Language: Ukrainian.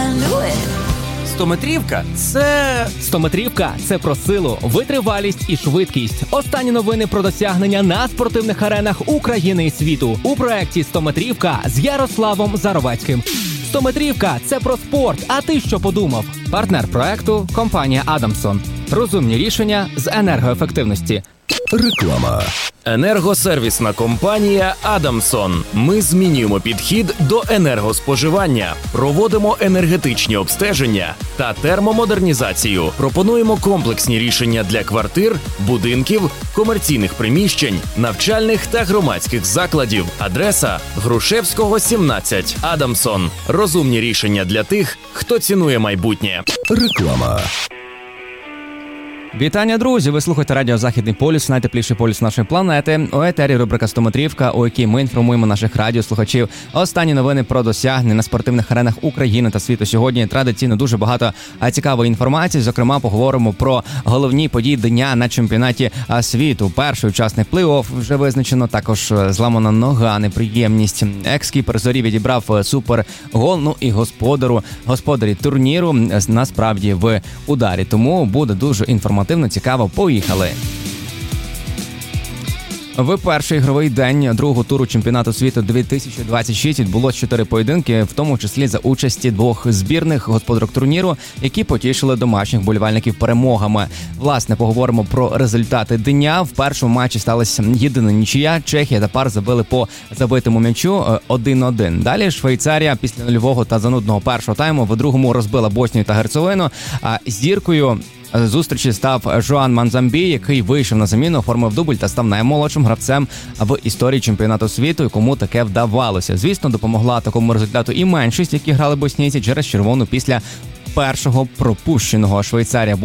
100-метрівка – це... 100-метрівка – це про силу, витривалість і швидкість. Останні новини про досягнення на спортивних аренах України і світу. У проєкті «100-метрівка» з Ярославом Заровецьким. 100-метрівка – це про спорт, а ти що подумав? Партнер проєкту – компанія «Адамсон». Розумні рішення з енергоефективності. Реклама. Енергосервісна компанія «Адамсон». Ми змінюємо підхід до енергоспоживання, проводимо енергетичні обстеження та термомодернізацію. Пропонуємо комплексні рішення для квартир, будинків, комерційних приміщень, навчальних та громадських закладів. Адреса – Грушевського, 17. «Адамсон». Розумні рішення для тих, хто цінує майбутнє. Реклама. Вітання, друзі! Ви слухаєте радіо «Західний полюс», найтепліший полюс нашої планети. У етері рубрика «100-метрівка», у якій ми інформуємо наших радіослухачів. Останні новини про досягнення на спортивних аренах України та світу. Сьогодні традиційно дуже багато цікавої інформації. Зокрема, поговоримо про головні події дня на чемпіонаті світу. Перший учасник плей-офф вже визначено. Також зламана нога, неприємність. Екс-кіпер «Зорі» відібрав супергол. Ну і господарі турніру насправді в ударі. Тому буде дуже інформативно. Цікаво, поїхали! В перший ігровий день другого туру чемпіонату світу 2026 відбулось 4 поєдинки, в тому числі за участі 2 збірних господарок турніру, які потішили домашніх болівальників перемогами. Власне, поговоримо про результати дня. В першому матчі сталася єдина нічия. Чехія та Пар забили по забитому м'ячу 1-1. Далі Швейцарія після нульового та занудного першого тайму в другому розбила Боснію та Герцеговину. А зіркою зустрічі став Жоан Манзамбі, який вийшов на заміну, оформив дубль та став наймолодшим гравцем в історії чемпіонату світу, якому таке вдавалося. Звісно, допомогла такому результату і меншість, які грали боснійці через червону після першого пропущеного. Швейцарія